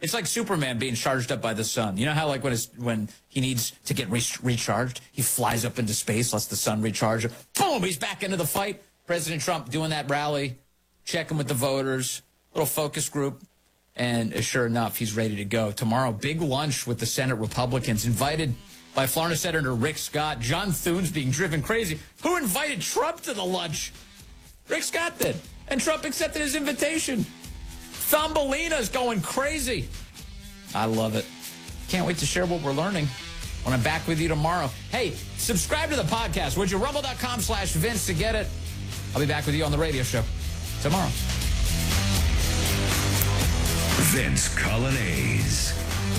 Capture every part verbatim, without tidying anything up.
It's like Superman being charged up by the sun. You know how, like, when it's, when he needs to get re recharged, he flies up into space, lets the sun recharge him. Boom, he's back into the fight. President Trump doing that rally, checking with the voters, little focus group, and sure enough, he's ready to go. Tomorrow, big lunch with the Senate Republicans, invited by Florida Senator Rick Scott. John Thune's being driven crazy. Who invited Trump to the lunch? Rick Scott did, and Trump accepted his invitation. Thumbelina's going crazy. I love it. Can't wait to share what we're learning when I'm back with you tomorrow. Hey, subscribe to the podcast, would you? Rumble.com slash Vince to get it. I'll be back with you on the radio show tomorrow. Vince Colonnese.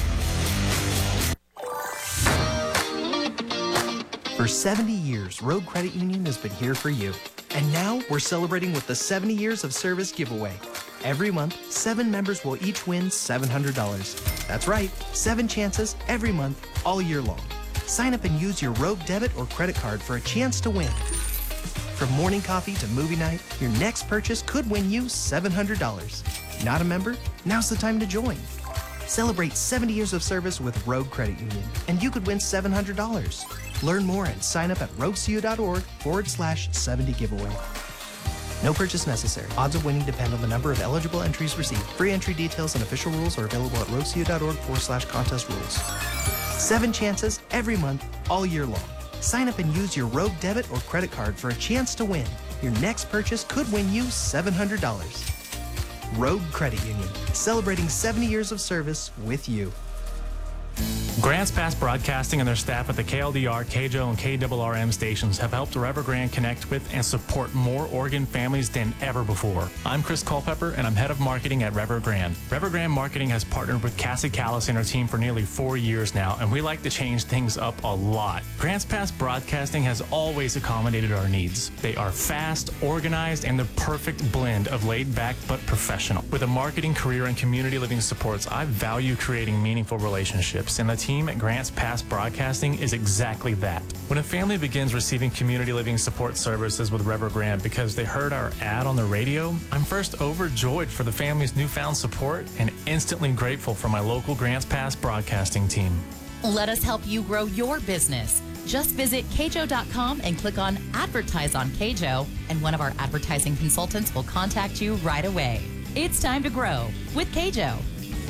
For seventy years, Road Credit Union has been here for you. And now we're celebrating with the seventy years of service giveaway. Every month, seven members will each win seven hundred dollars. That's right, seven chances every month, all year long. Sign up and use your Rogue debit or credit card for a chance to win. From morning coffee to movie night, your next purchase could win you seven hundred dollars. Not a member? Now's the time to join. Celebrate seventy years of service with Rogue Credit Union, and you could win seven hundred dollars. Learn more and sign up at roguecu.org forward slash 70 giveaway. No purchase necessary. Odds of winning depend on the number of eligible entries received. Free entry details and official rules are available at roguecu.org forward slash contest rules. Seven chances every month, all year long. Sign up and use your Rogue debit or credit card for a chance to win. Your next purchase could win you seven hundred dollars. Rogue Credit Union, celebrating seventy years of service with you. Grants Pass Broadcasting and their staff at the K L D R, K J O, and K R R M stations have helped Rever Grand connect with and support more Oregon families than ever before. I'm Chris Culpepper, and I'm head of marketing at Rever Grand. Rever Grand Marketing has partnered with Cassie Callis and her team for nearly four years now, and we like to change things up a lot. Grants Pass Broadcasting has always accommodated our needs. They are fast, organized, and the perfect blend of laid-back but professional. With a marketing career and community living supports, I value creating meaningful relationships, and the team at Grants Pass Broadcasting is exactly that. When a family begins receiving community living support services with Rever Grand because they heard our ad on the radio, I'm first overjoyed for the family's newfound support and instantly grateful for my local Grants Pass Broadcasting team. Let us help you grow your business. Just visit K J O dot com and click on Advertise on K J O, and one of our advertising consultants will contact you right away. It's time to grow with K J O.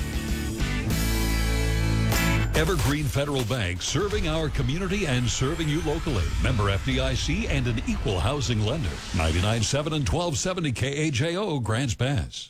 Evergreen Federal Bank, serving our community and serving you locally. Member F D I C and an equal housing lender. ninety-nine point seven and twelve seventy K A J O, Grants Pass.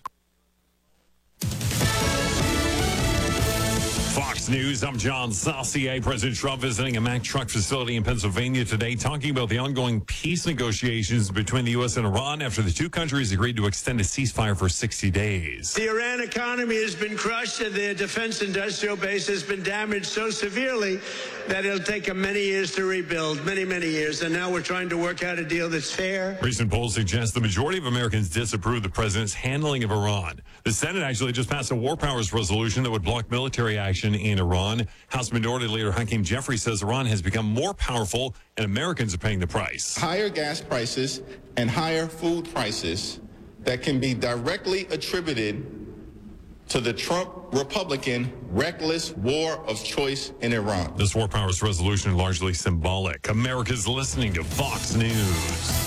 Fox News, I'm John Saucier. President Trump visiting a Mack truck facility in Pennsylvania today, talking about the ongoing peace negotiations between the U S and Iran after the two countries agreed to extend a ceasefire for sixty days. The Iran economy has been crushed and their defense industrial base has been damaged so severely that it'll take them many years to rebuild, many, many years. And now we're trying to work out a deal that's fair. Recent polls suggest the majority of Americans disapprove the president's handling of Iran. The Senate actually just passed a war powers resolution that would block military action in Iran. House Minority Leader Hakeem Jeffries says Iran has become more powerful and Americans are paying the price. Higher gas prices and higher food prices that can be directly attributed to the Trump Republican reckless war of choice in Iran. This war powers resolution largely symbolic. America's listening to Fox News.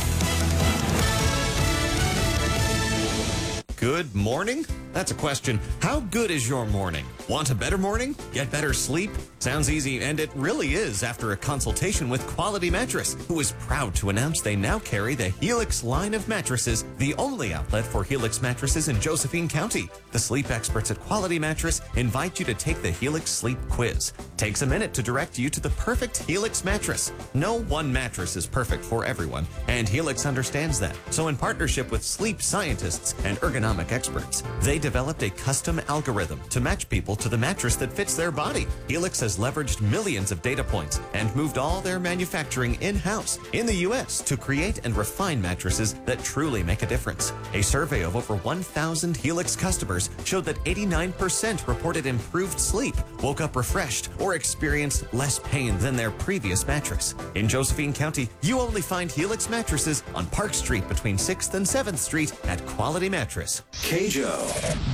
Good morning? That's a question. How good is your morning? Want a better morning? Get better sleep? Sounds easy, and it really is after a consultation with Quality Mattress, who is proud to announce they now carry the Helix line of mattresses, the only outlet for Helix mattresses in Josephine County. The sleep experts at Quality Mattress invite you to take the Helix Sleep Quiz. Takes a minute to direct you to the perfect Helix mattress. No one mattress is perfect for everyone, and Helix understands that. So in partnership with sleep scientists and ergonomic experts, they developed a custom algorithm to match people to the mattress that fits their body. Helix has leveraged millions of data points and moved all their manufacturing in-house in the U S to create and refine mattresses that truly make a difference. A survey of over one thousand Helix customers showed that eighty-nine percent reported improved sleep, woke up refreshed, or experienced less pain than their previous mattress. In Josephine County, you only find Helix mattresses on Park Street between sixth and seventh Street at Quality Mattress. K J O.